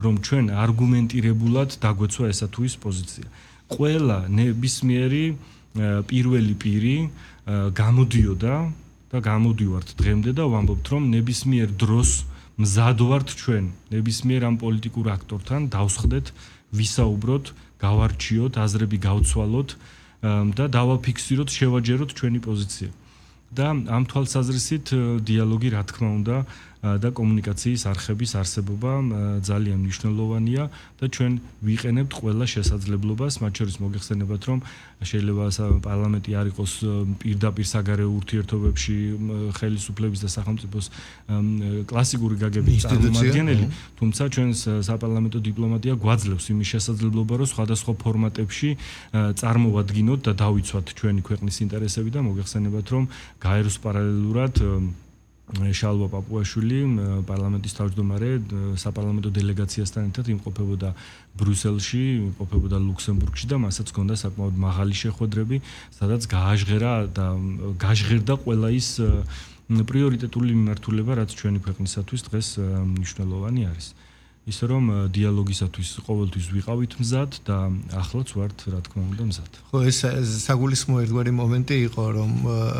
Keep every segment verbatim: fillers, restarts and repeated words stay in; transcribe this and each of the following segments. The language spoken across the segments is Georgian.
რომ ჩვენ არგუმენტირებულად დაგვეცვა ესა თუ ის პოზიცია. ყველა ნებისმიერი პირველი პირი გამოდიოდა და გამოდივართ დღემდე და ვამბობთ რომ ნებისმიერ დროს მზად ვართ ჩვენ ნებისმიერ ამ პოლიტიკურ აქტორთან დავსხდეთ, ვისაუბროთ, გავარჩიოთ, აზრები გავცვალოთ და დავაფიქსიროთ, შევაჯეროთ ჩვენი პოზიცია. და ამ თვალსაზრისით დიალოგი რა თქმა უნდა და კომუნიკაციის არხების არსებობა ძალიან მნიშვნელოვანია და ჩვენ ვიყენებთ ყველა შესაძლებლობას, მათ შორის მოგეხსენებათ, რომ შეიძლება პარლამენტი არ იყოს პირდაპირ საგარეო ურთიერთობებში ხელისუფლების და სახელმწიფოს კლასიკური გაგების წარმომადგენელი, თუმცა ჩვენს საპარლამენტო დიპლომატია გვაძლევს იმის შესაძლებლობა, რომ სხვადასხვა ფორმატებში წარმოვადგინოთ და დავიცვათ ჩვენი ქვეყნის ინტერესები და მოგეხსენებათ, რომ გაეროს პარალელურად შალვა პაპუაშვილი პარლამენტის თავმჯდომარე საპარლამენტო დელეგაციასთან ერთად იმყოფებოდა ბრიუსელში, იმყოფებოდა ლუქსემბურგში და მასაც ჰქონდა საკმაოდ მაღალი შეხვედრები, სადაც გააჟღერა და გაჟღერდა ყველა ის პრიორიტეტული მიმართულება, რაც ჩვენი ქვეყნისათვის დღეს მნიშვნელოვანი არის. ისე რომ დიალოგისათვის ყოველთვის ვიყავით მზად და ახლაც ვართ, რა თქმა უნდა, მზად. ხო, ეს საგულისხმო ერთგვარი მომენტი იყო, რომ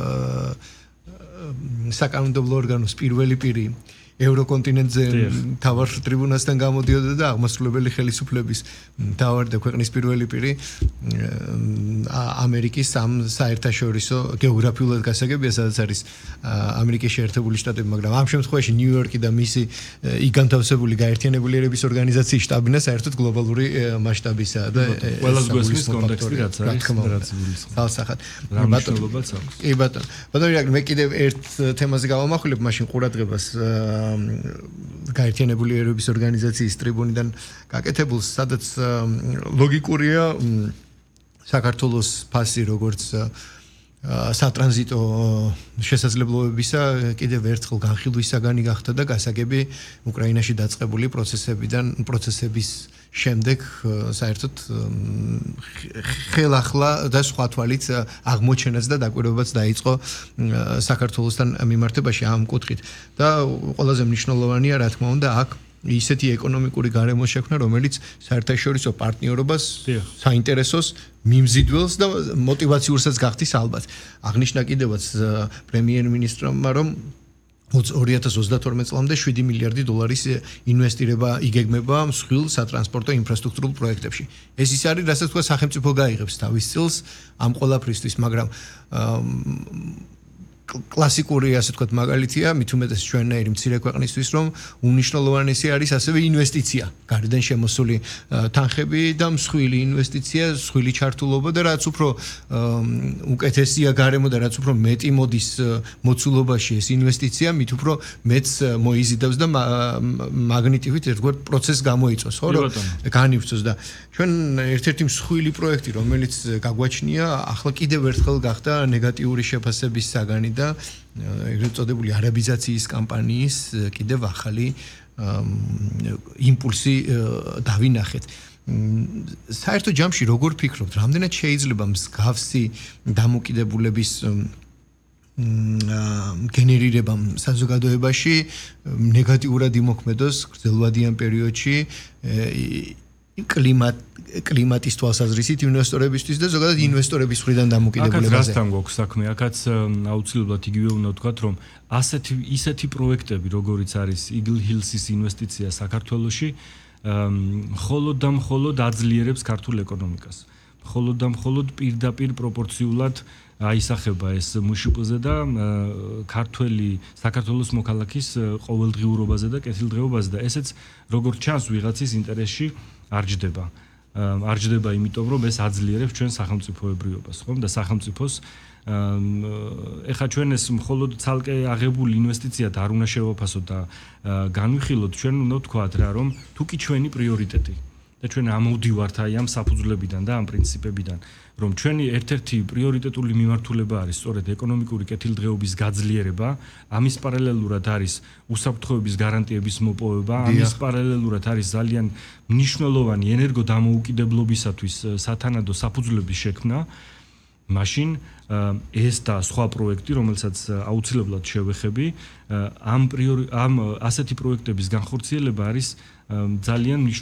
საკანონმდებლო ორგანოს პირველი პირი ევროკონტინენტზე თავარ ტრიბუნასთან გამოდიოდა და აღმასრულებელი ხელისუფლების თავარ და ქვეყნის პირველი პირი ამერიკის ამ საერთაშორისო გეოგრაფიულად გასაგებია, სადაც არის ამერიკის შეერთებული შტატები, მაგრამ ამ შემთხვევაში ნიუ-იორკი და მისი იქ განთავსებული გაერთიანებული ერების ორგანიზაციის შტაბინა საერთოდ გლობალური მასშტაბისაა და ყველას გვესმის კონტექსტი რაც არის, რაც გულისხმობს. მნიშვნელობაც აქვს. კი ბატონო. ბატონო, მე კიდევ ერთ თემაზე გავამახვილებ, მაშინ ყურადღებას გაერთიანებული ერების ორგანიზაციის ტრიბუნიდან გაკეთებულს, სადაც ლოგიკურია საქართველოს ფასი როგორც სატრანზიტო შესაძლებლობებისა კიდევ ერთხელ განხილვის საგანი გახდა და გასაგები უკრაინაში დაწყებული პროცესებიდან პროცესების შემდეგ საერთოდ ხელახლა და სხვა თვალით აღმოჩენაც და დაკვირვებაც დაიწყო საქართველოსთან მიმართებაში ამ კუთხით და ყველაზე მნიშვნელოვანია რა თქმა უნდა აქ ისეთი ეკონომიკური გარემო შექმნა, რომელიც საერთაშორისო პარტნიორობას საინტერესოს მიმზიდველს და მოტივაციურსაც გახდის ალბათ. აღნიშნა კიდევაც პრემიერ-მინისტრმა, რომ ორი ათას ოცდათორმეტ წლამდე შვიდი მილიარდი დოლარის ინვესტირება იგეგმება მსხვილ სატრანსპორტო ინფრასტრუქტურულ პროექტებში. ეს ის არის, რასაც თქვა სახელმწიფო გაიღებს თავის წილს ამ ყველაფრისთვის, მაგრამ კლასიკური ასე ვთქვათ მაგალითია, მით უმეტეს ჩვენნაირი მცირე ქვეყნისთვის, რომ უნიშნულოვანესი არის ასევე ინვესტიცია, გარედან შემოსული თანხები და მსხვილი ინვესტიცია, მსხვილი ჩართულობა და რაც უფრო უკეთესია გარემო და რაც უფრო მეტი მოდის მოცულობაში ეს ინვესტიცია, მით უფრო მეტს მოიზიდავს და მაგნიტივით ერთგვარ პროცესს გამოიწვევს, ხო, რომ განივცოს და ჩვენ ერთ-ერთი მსხვილი პროექტი, რომელიც გაგვაჩნია, ახლა კიდევ ერთხელ გახდა ნეგატიური შეფასების საგანი და ეგრეთ წოდებული არაბიზაციის კამპანიის კიდევ ახალი იმპულსი დავინახეთ. საერთო ჯამში როგორ ფიქრობთ, რამდენად შეიძლება მსგავსი დამოკიდებულების გენერირება საზოგადოებაში ნეგატიურად იმოქმედოს გრძელვადიან პერიოდში კლიმატ კლიმატის თვალსაზრისით ინვესტორებისთვის და ზოგადად ინვესტორების მხრიდან დამოკიდებულებაზე. აქაც რასთან გვაქვს საქმე? აქაც აუცილებლად იგივე უნდა ვთქვათ, რომ ასეთი ისეთი პროექტები, როგორიც არის Eagle Hills-ის ინვესტიცია საქართველოში, მხოლოდ და მხოლოდ აძლიერებს ქართულ ეკონომიკას. მხოლოდ და მხოლოდ პირდაპირ პროპორციულად აისახება ეს მუშიპზე და ქართველი საქართველოს მოქალაქის ყოველდღიურობაზე და კეთილდღეობაზე და ესეც როგორც ჩანს ვიღაცის ინტერესში არ ჯდება. არ ჯდება იმიტომ, რომ ეს აძლიერებს ჩვენ სახელმწიფოებრიობას, ხომ? და სახელმწიფოს ეხა ჩვენ ეს მხოლოდ ცალკე აღებული ინვესტიციად არ უნდა შევაფასოთ და განვიხილოთ, ჩვენ უნდა ვთქვათ რა, რომ თუ კი ჩვენი პრიორიტეტი და ჩვენ ამოვდივართ აი ამ საფუძვლებიდან და ამ პრინციპებიდან, რომ ჩვენი ერთ-ერთი პრიორიტეტული მიმართულება არის სწორედ ეკონომიკური კეთილდღეობის გაძლიერება, ამის პარალელურად არის უსაფრთხოების გარანტიების მოპოვება, ამის პარალელურად არის ძალიან მნიშვნელოვანი ენერგოდამოუკიდებლობისათვის სათანადო საფუძვლების შექმნა, მაშინ ეს და სხვა პროექტი, რომელსაც აუცილებლად შევეხები, ამ პრიორი ამ ასეთი პროექტების განხორციელება არის ძალიან